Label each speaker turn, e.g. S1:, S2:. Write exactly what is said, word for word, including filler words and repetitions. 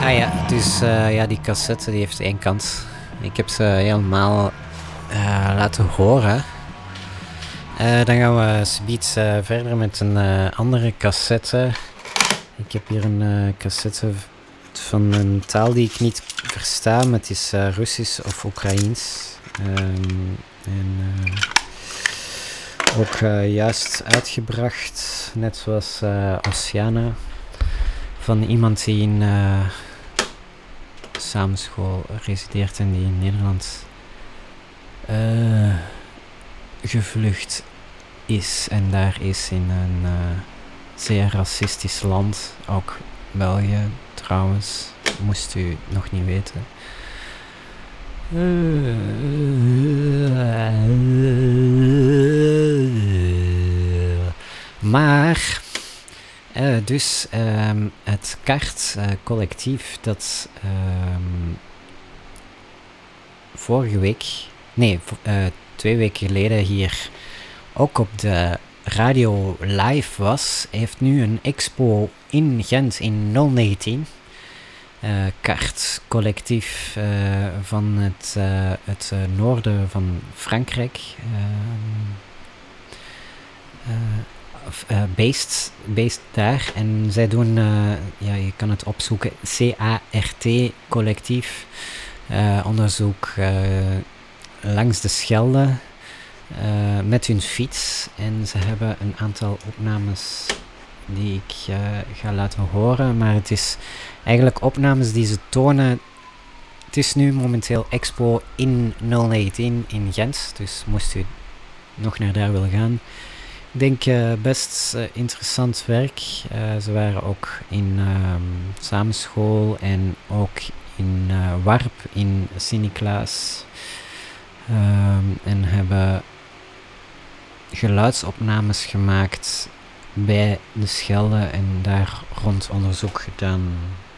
S1: Ah ja, dus uh, ja, die cassette die heeft één kant. Ik heb ze helemaal uh, laten horen. Uh, dan gaan we zoiets uh, verder met een uh, andere cassette. Ik heb hier een uh, cassette van een taal die ik niet versta, maar het is uh, Russisch of Oekraïens. Um, en uh, ook uh, juist uitgebracht, net zoals uh, Oceana, van iemand die in uh, samenschool resideert en die in Nederland uh, gevlucht is en daar is in een uh, zeer racistisch land, ook België trouwens, moest u nog niet weten. Maar uh, dus um, het Kart uh, collectief dat um, vorige week, nee, uh, twee weken geleden hier ook op de radio live was, heeft nu een expo in Gent in nul negentien. Uh, Kart collectief uh, van het, uh, het uh, noorden van Frankrijk. Uh, uh, uh, based, based daar. En zij doen, uh, ja, je kan het opzoeken, C A R T collectief. Uh, onderzoek uh, langs de Schelde uh, met hun fiets. En ze hebben een aantal opnames die ik uh, ga laten horen. Maar het is eigenlijk opnames die ze tonen. Het is nu momenteel expo in nul negentien in Gent. Dus moest u nog naar daar willen gaan. Ik denk uh, best uh, interessant werk. Uh, ze waren ook in uh, samenschool en ook in uh, Warp in Sint-Niklaas. Um, en hebben geluidsopnames gemaakt bij de Schelde en daar rond onderzoek gedaan